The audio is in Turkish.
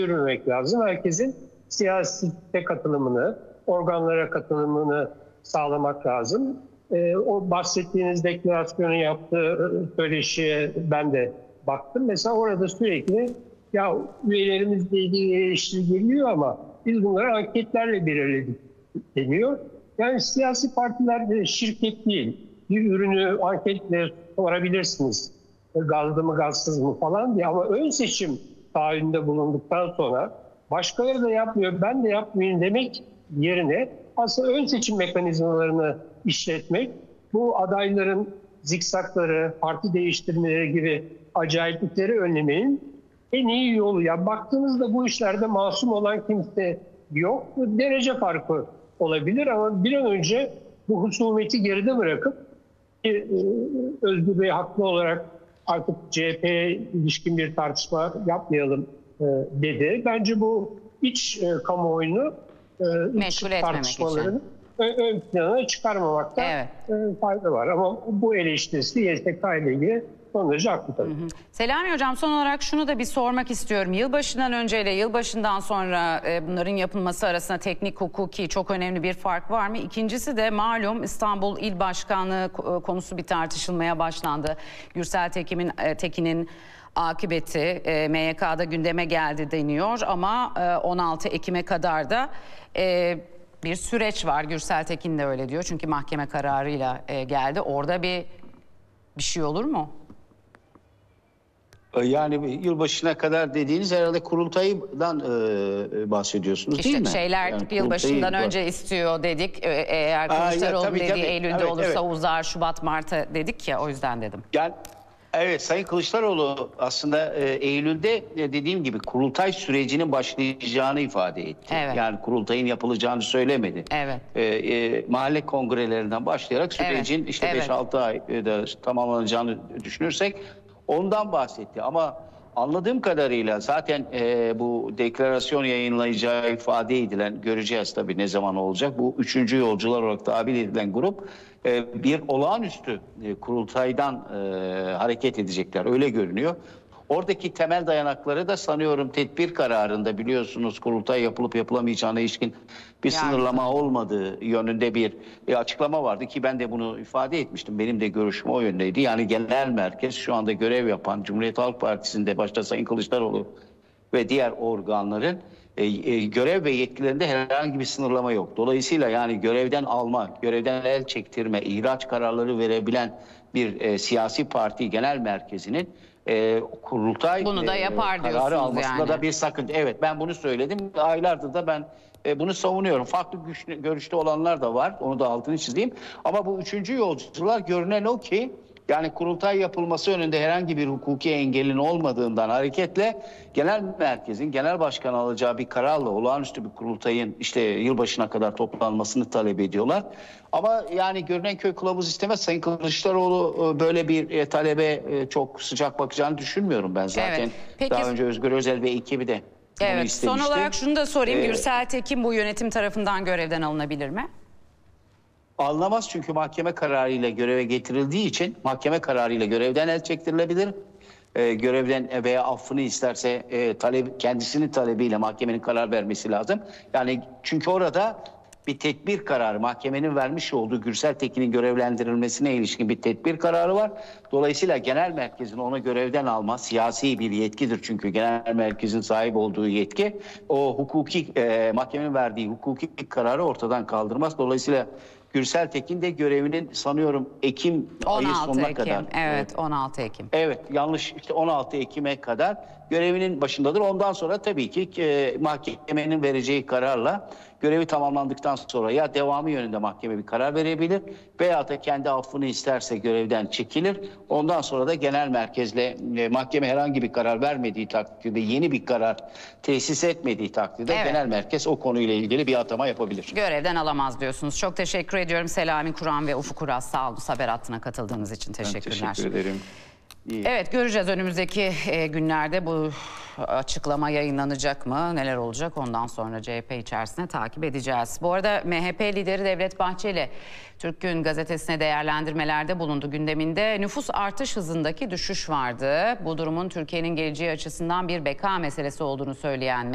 çevirmemek lazım. Herkesin siyasete katılımını, organlara katılımını sağlamak lazım. O bahsettiğiniz deklarasyonu yaptığı söyleşiye ben de baktım. Mesela orada sürekli ya üyelerimizle ilgili eleştiri geliyor ama biz bunları anketlerle belirledik deniyor. Yani siyasi partiler de şirket değil. Bir ürünü anketle sorabilirsiniz. Gazlı mı gazsız mı falan diye, ama ön seçim taahhüdünde bulunduktan sonra başkaları da yapmıyor, ben de yapmayayım demek yerine aslında ön seçim mekanizmalarını işletmek, bu adayların zikzakları, parti değiştirmeleri gibi acayiplikleri önlemenin en iyi yolu. Ya baktığınızda bu işlerde masum olan kimse yok. Derece farkı olabilir ama bir an önce bu husumeti geride bırakıp Özgür Bey haklı olarak artık CHP'ye ilişkin bir tartışma yapmayalım dedi. Bence bu iç kamuoyunu, iç tartışmalarını ön plana çıkarmamakta fayda var. Ama bu eleştirisi YSK ile ilgili son derece haklı tabii. Selami Hocam, son olarak şunu da bir sormak istiyorum. Yılbaşından önce ile yılbaşından sonra bunların yapılması arasında teknik, hukuki çok önemli bir fark var mı? İkincisi de malum İstanbul İl Başkanlığı konusu bir tartışılmaya başlandı. Gürsel Tekin'in akıbeti MYK'da gündeme geldi deniyor ama 16 Ekim'e kadar da bir süreç var. Gürsel Tekin de öyle diyor çünkü mahkeme kararıyla geldi. Orada bir şey olur mu? Yani yılbaşına kadar dediğiniz herhalde kurultaydan bahsediyorsunuz, değil mi? İşte şeyler yani yılbaşından önce istiyor dedik. Eğer Kılıçdaroğlu dediği Eylül'de olursa uzar, Şubat, Mart'a dedik ya, o yüzden dedim. Yani, evet, Sayın Kılıçdaroğlu aslında Eylül'de dediğim gibi kurultay sürecinin başlayacağını ifade etti. Evet. Yani kurultayın yapılacağını söylemedi. Evet. Mahalle kongrelerinden başlayarak sürecin işte 5-6 ayda tamamlanacağını düşünürsek ondan bahsetti. Ama anladığım kadarıyla zaten bu deklarasyon yayınlayacağı ifade edilen, göreceğiz tabii ne zaman olacak. Bu 3. yolcular olarak tabir edilen grup bir olağanüstü kurultaydan hareket edecekler. Öyle görünüyor. Oradaki temel dayanakları da sanıyorum tedbir kararında, biliyorsunuz kurultay yapılıp yapılamayacağına ilişkin bir sınırlama olmadığı yönünde bir açıklama vardı ki ben de bunu ifade etmiştim. Benim de görüşüm o yöndeydi. Yani genel merkez şu anda görev yapan Cumhuriyet Halk Partisi'nde başta Sayın Kılıçdaroğlu ve diğer organların görev ve yetkilerinde herhangi bir sınırlama yok. Dolayısıyla yani görevden alma, görevden el çektirme, ihraç kararları verebilen bir siyasi parti genel merkezinin kurultay bunu da yapar kararı almasında yani. Da bir sakınca. Evet, ben bunu söyledim. Aylardır da ben bunu savunuyorum. Farklı görüşte olanlar da var. Onu da altını çizeyim. Ama bu 3. yolcular görünen o ki yani kurultay yapılması önünde herhangi bir hukuki engelin olmadığından hareketle genel merkezin, genel başkan alacağı bir kararla olağanüstü bir kurultayın işte yılbaşına kadar toplanmasını talep ediyorlar. Ama yani görünen köy kılavuz istemez. Sayın Kılıçdaroğlu böyle bir talebe çok sıcak bakacağını düşünmüyorum ben zaten. Evet. Peki, daha önce Özgür Özel ve ekibi de bunu istemişti. Son olarak şunu da sorayım. Gürsel Tekin bu yönetim tarafından görevden alınabilir mi? Alınamaz çünkü mahkeme kararıyla göreve getirildiği için mahkeme kararıyla görevden el çektirilebilir. Görevden veya affını isterse kendisinin talebiyle mahkemenin karar vermesi lazım. Yani çünkü orada bir tedbir kararı, mahkemenin vermiş olduğu Gürsel Tekin'in görevlendirilmesine ilişkin bir tedbir kararı var. Dolayısıyla genel merkezin onu görevden alma siyasi bir yetkidir, çünkü genel merkezin sahip olduğu yetki o hukuki mahkemenin verdiği hukuki kararı ortadan kaldırmaz. Dolayısıyla Gürsel Tekin de görevinin sanıyorum Ekim ayı sonuna kadar. Evet, 16 Ekim. Evet, yanlış, işte 16 Ekim'e kadar görevinin başındadır. Ondan sonra tabii ki mahkemenin vereceği kararla görevi tamamlandıktan sonra ya devamı yönünde mahkeme bir karar verebilir veya da kendi affını isterse görevden çekilir. Ondan sonra da genel merkezle mahkeme herhangi bir karar vermediği takdirde, yeni bir karar tesis etmediği takdirde genel merkez o konuyla ilgili bir atama yapabilir. Görevden alamaz diyorsunuz. Çok teşekkür ediyorum Selami Kur'an ve Ufuk Uras. Sağ olun, haber hattına katıldığınız için. Teşekkürler. Ben teşekkür ederim. Evet, göreceğiz önümüzdeki günlerde bu açıklama yayınlanacak mı? Neler olacak? Ondan sonra CHP içerisinde takip edeceğiz. Bu arada MHP lideri Devlet Bahçeli Türk Gün gazetesine değerlendirmelerde bulundu. Gündeminde nüfus artış hızındaki düşüş vardı. Bu durumun Türkiye'nin geleceği açısından bir beka meselesi olduğunu söyleyen